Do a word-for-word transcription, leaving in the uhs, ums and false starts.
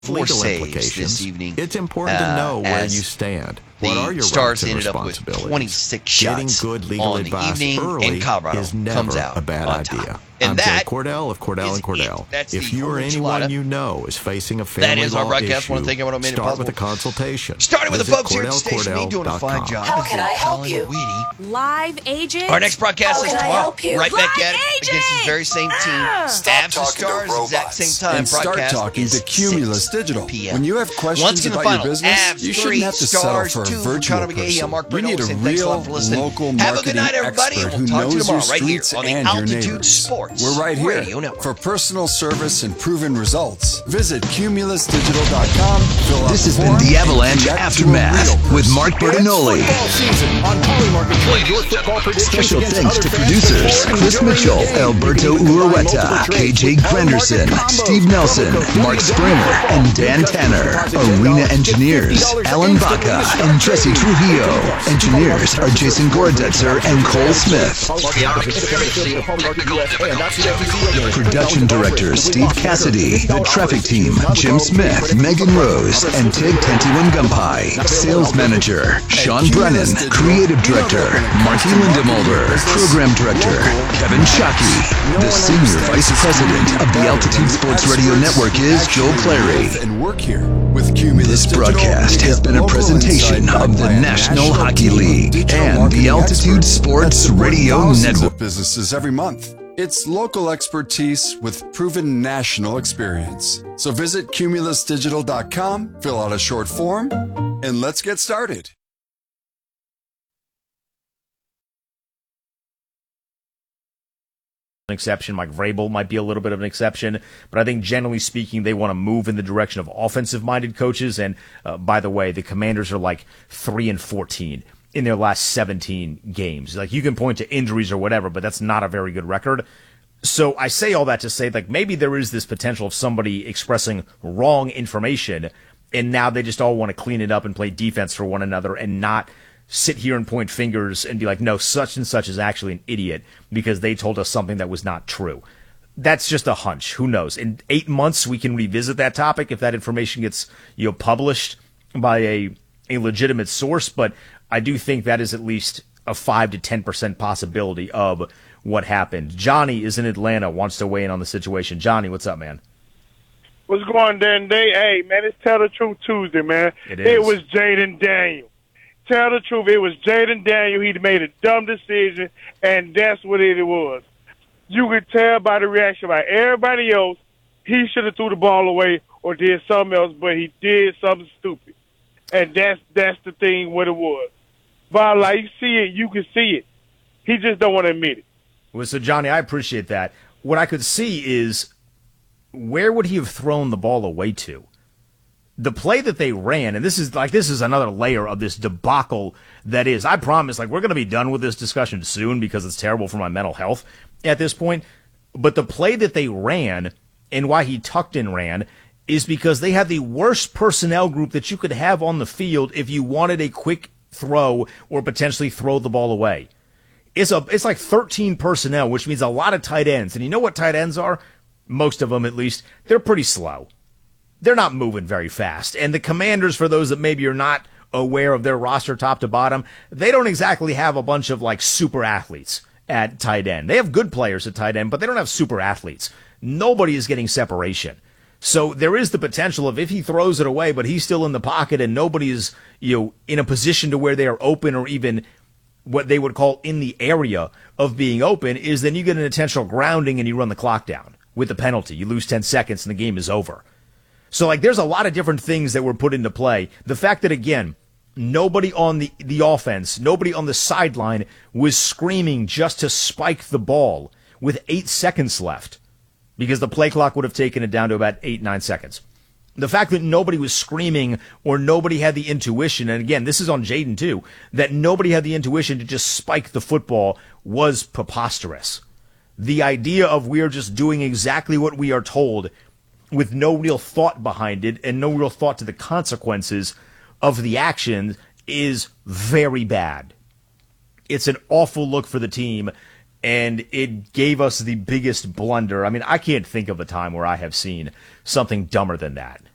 four legal saves implications, this evening. it's important to know uh, where you stand. What are your Stars rights and ended up with responsibilities? twenty-six Getting shots good legal on the advice evening, early and Colorado is never comes out a bad on idea. top. And I'm that Joe Cordell of Cordell and Cordell. That's if the you or Holy anyone Enchilada. you know is facing a That family is our law broadcast. issue, I wanna thank everyone who made it start possible. with a consultation. Starting with the Visit folks here at the station, me doing a fine cordell cordell dot com. job. How can I help Colin you? Weedy. Live agent. Our next broadcast How is can I tomorrow. help you? Right back Live at it agent! against the very same team. Ah. Stop Avs talking to Stars, exact robots same time. and start Broadcast talking is to Cumulus six Digital. p m When you have questions Once again, the about your final. business, Avs you three, shouldn't have to settle Stars for a two. virtual Conor McGahee, person. I'm Mark You need Bruno a saying thanks a lot real for listening. local Have a good marketing night, everybody, expert and who we'll talk to you knows your tomorrow right here streets on the and your Altitude neighbors. Sports We're right Radio here Network. for personal service and proven results. Visit cumulus digital dot com. Fill out This has the been form, the and Avalanche connect to a Aftermath real with person. Mark Bertinoli. Football season on Polymarket. Trade your football predictions Special against thanks other to fans producers before and Chris during the Mitchell, game. Alberto You can combine Urueta, multiple K trades J with Granderson, Polymarket combos. Steve Nelson, Mark Springer, and Dan Tanner. Arena Engineers, Alan Baca and Jesse Trujillo. Engineers are Jason Gorodetzer and Cole Smith. Production director Steve Cassidy. The traffic team, Jim Smith, Megan Rose, and Tig Tantiwangumpai. Sales manager, Sean Brennan. Creative director, Marky Lindemulder. Program director, Kevin Shockey. The senior vice president of the Altitude Sports Radio Network is Joel Clary. And work here with Cumulus This Digital. broadcast You has get been a local presentation insight of the by a National Hockey team of League digital and marketing the Altitude experts Sports that support Radio thousands Network. of businesses every month. It's local expertise with proven national experience. So visit cumulus digital dot com, fill out a short form, and let's get started. An exception. Mike Vrabel might be a little bit of an exception, but I think generally speaking, they want to move in the direction of offensive-minded coaches. And uh, by the way, the Commanders are like three and fourteen in their last seventeen games. Like, you can point to injuries or whatever, but that's not a very good record. So I say all that to say, like, maybe there is this potential of somebody expressing wrong information, and now they just all want to clean it up and play defense for one another and not sit here and point fingers and be like, no, such and such is actually an idiot because they told us something that was not true. That's just a hunch. Who knows? In eight months, we can revisit that topic if that information gets, you know, published by a, a legitimate source. But I do think that is at least a five to ten percent possibility of what happened. Johnny is in Atlanta, wants to weigh in on the situation. Johnny, what's up, man? What's going on, Dan Day? Hey, man, it's Tell the Truth Tuesday, man. It is. It was Jaden Daniel. Tell the truth, it was Jaden Daniel. He made a dumb decision, and that's what it was. You could tell by the reaction by everybody else, he should have threw the ball away or did something else, but he did something stupid. And that's that's the thing what it was. But like you see it, you can see it. He just don't want to admit it. Well, so, Johnny, I appreciate that. What I could see is, where would he have thrown the ball away to? The play that they ran, and this is like this is another layer of this debacle that is, I promise, like, we're going to be done with this discussion soon because it's terrible for my mental health at this point. But the play that they ran and why he tucked and ran is because they had the worst personnel group that you could have on the field if you wanted a quick throw or potentially throw the ball away. It's a it's like thirteen personnel, which means a lot of tight ends. And you know what tight ends are? Most of them, at least. They're pretty slow. They're not moving very fast. And the Commanders, for those that maybe are not aware of their roster top to bottom, they don't exactly have a bunch of like super athletes at tight end. They have good players at tight end, but they don't have super athletes. Nobody is getting separation. So there is the potential of, if he throws it away, but he's still in the pocket and nobody is, you know, in a position to where they are open or even what they would call in the area of being open, is then you get an intentional grounding and you run the clock down with the penalty. You lose ten seconds and the game is over. So, like, there's a lot of different things that were put into play. The fact that, again, nobody on the, the offense, nobody on the sideline was screaming just to spike the ball with eight seconds left, because the play clock would have taken it down to about eight, nine seconds. The fact that nobody was screaming or nobody had the intuition, and again, this is on Jaden too, that nobody had the intuition to just spike the football was preposterous. The idea of we are just doing exactly what we are told with no real thought behind it and no real thought to the consequences of the action is very bad. It's an awful look for the team, and it gave us the biggest blunder. I mean, I can't think of a time where I have seen something dumber than that.